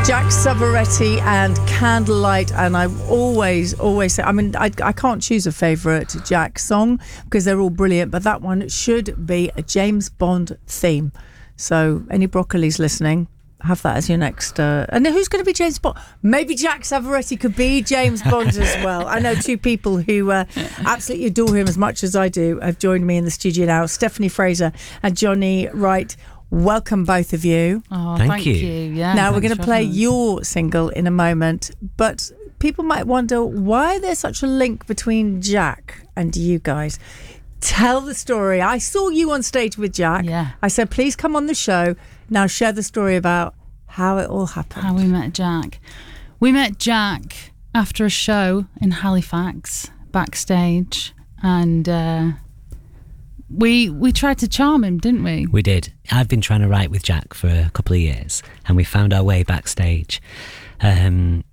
Jack Savoretti and Candlelight, and I always say, I mean, I can't choose a favourite Jack song because they're all brilliant, but that one should be a James Bond theme. So any broccolis listening, have that as your next. And who's going to be James Bond? Maybe Jack Savoretti could be James Bond as well. I know two people who absolutely adore him as much as I do have joined me in the studio now. Stephanie Fraser and Johnny Wright. Welcome, both of you. Oh, thank you. Yeah, now we're going to play your single in a moment, but people might wonder why there's such a link between Jack and you guys. Tell the story. I saw you on stage with Jack. Yeah. I said, please come on the show. Now share the story about how it all happened. How we met Jack. We met Jack after a show in Halifax, backstage, and we tried to charm him, didn't we? We did. I've been trying to write with Jack for a couple of years, and we found our way backstage. And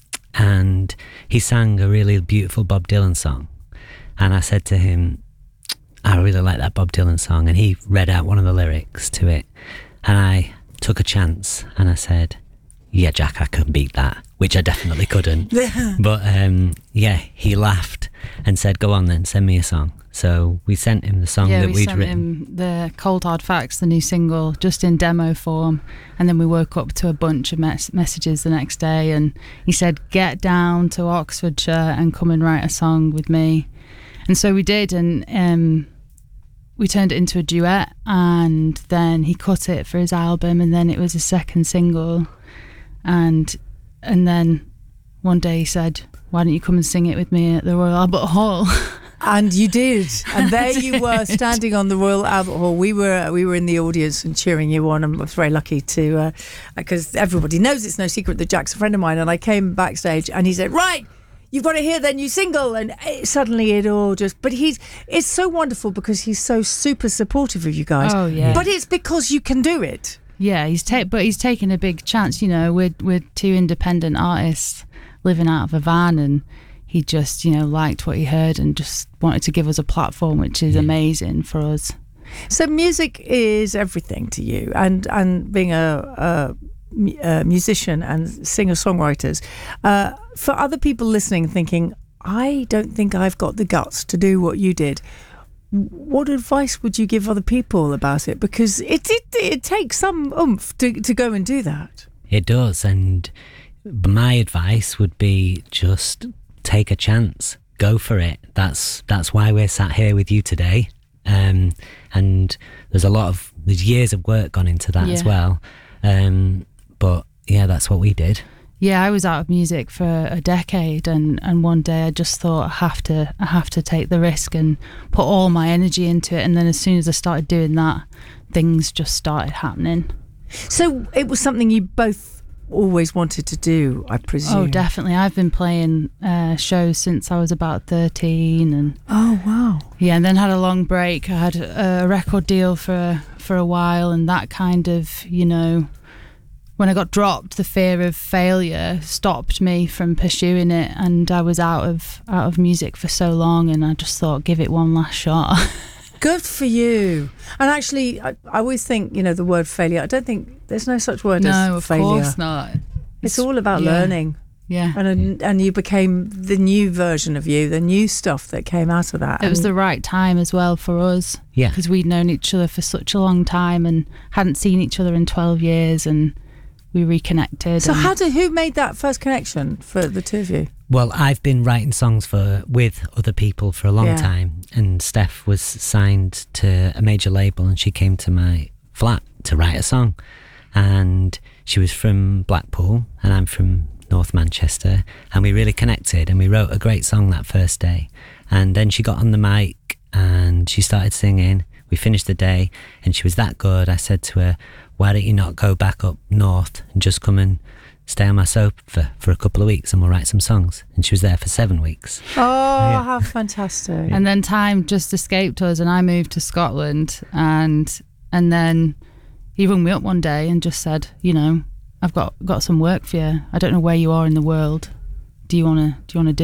he sang a really beautiful Bob Dylan song. And I said to him, I really like that Bob Dylan song. And he read out one of the lyrics to it. And I took a chance and I said, yeah, Jack, I can beat that, which I definitely couldn't. But yeah, he laughed and said, go on then, send me a song. So we sent him the song that we'd written. We sent him the Cold Hard Facts, the new single, just in demo form. And then we woke up to a bunch of messages the next day. And he said, get down to Oxfordshire and come and write a song with me. And so we did. And we turned it into a duet. And then he cut it for his album. And then it was a second single. And then one day he said, why don't you come and sing it with me at the Royal Albert Hall? And you did, and there you were standing on the Royal Albert Hall. We were in the audience and cheering you on. I was very lucky to, because everybody knows it's no secret that Jack's a friend of mine. And I came backstage and he said, right, you've got to hear their new single. And suddenly it all just, but it's so wonderful because he's so super supportive of you guys. Oh, yeah. But it's because you can do it. Yeah, he's taken a big chance. You know, we're two independent artists living out of a van, and he just, liked what he heard and just wanted to give us a platform, which is amazing for us. So music is everything to you, and being a musician and singer-songwriters. For other people listening thinking, I don't think I've got the guts to do what you did, what advice would you give other people about it? Because it takes some oomph to go and do that. It does, and my advice would be just take a chance, go for it. That's why we're sat here with you today, and there's years of work gone into that as well. But yeah, that's what we did. Yeah, I was out of music for a decade, and one day I just thought I have to take the risk and put all my energy into it. And then as soon as I started doing that, things just started happening. So it was something you both always wanted to do, I presume. Oh, definitely. I've been playing shows since I was about 13, and oh wow, yeah. And then had a long break. I had a record deal for a while, and that kind of, when I got dropped, the fear of failure stopped me from pursuing it, and I was out of music for so long, and I just thought, give it one last shot. Good for you. And actually, I always think, the word failure, I don't think there's no such word as failure. No, of course not. It's all about learning. Yeah. And you became the new version of you, the new stuff that came out of that. It was the right time as well for us. Yeah. Because we'd known each other for such a long time and hadn't seen each other in 12 years, and we reconnected. So who made that first connection for the two of you? Well, I've been writing songs with other people for a long time, and Steph was signed to a major label, and she came to my flat to write a song. And she was from Blackpool and I'm from North Manchester, and we really connected, and we wrote a great song that first day. And then she got on the mic and she started singing. We finished the day and she was that good. I said to her, why don't you not go back up north and just come and stay on my sofa for a couple of weeks and we'll write some songs? And she was there for 7 weeks. Oh, yeah. How fantastic. And then time just escaped us, and I moved to Scotland, and then he rang me up one day and just said, I've got some work for you. I don't know where you are in the world. Do you want to do